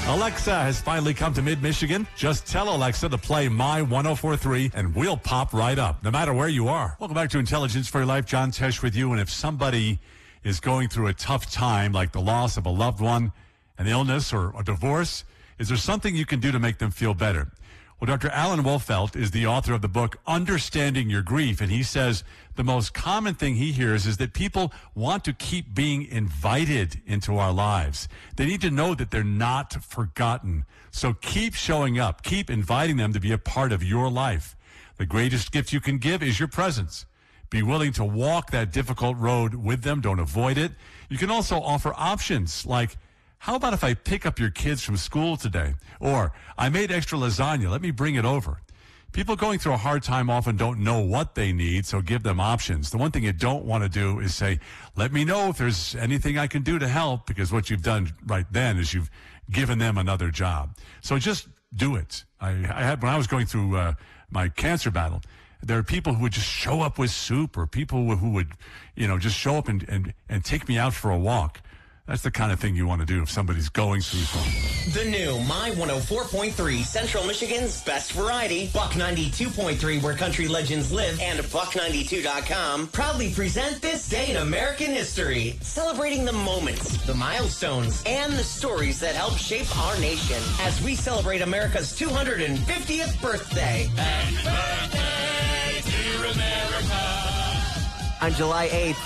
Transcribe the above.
Alexa has finally come to Mid-Michigan. Just tell Alexa to play My 104.3 and we'll pop right up, no matter where you are. Welcome back to Intelligence for Your Life. John Tesh with you. And if somebody is going through a tough time, like the loss of a loved one, an illness, or a divorce, is there something you can do to make them feel better? Well, Dr. Alan Wolfelt is the author of the book, Understanding Your Grief, and he says the most common thing he hears is that people want to keep being invited into our lives. They need to know that they're not forgotten. So keep showing up. Keep inviting them to be a part of your life. The greatest gift you can give is your presence. Be willing to walk that difficult road with them. Don't avoid it. You can also offer options like, how about if I pick up your kids from school today? Or, I made extra lasagna. Let me bring it over. People going through a hard time often don't know what they need, so give them options. The one thing you don't want to do is say, let me know if there's anything I can do to help, because what you've done right then is you've given them another job. So just do it. I had, when I was going through my cancer battle, there are people who would just show up with soup, or people who would, just show up and take me out for a walk. That's the kind of thing you want to do if somebody's going through something. The new My 104.3, Central Michigan's best variety, Buck 92.3, where country legends live, and Buck92.com proudly present this day in American history, celebrating the moments, the milestones, and the stories that help shape our nation as we celebrate America's 250th birthday. Happy birthday to America! On July 8th,